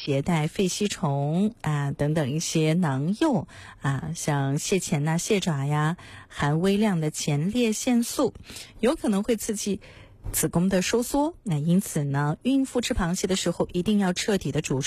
别带肺吸虫等等一些囊柚像蟹钳蟹爪呀，含微量的前列腺素，有可能会刺激子宫的收缩。那因此呢，孕妇吃螃蟹的时候一定要彻底的煮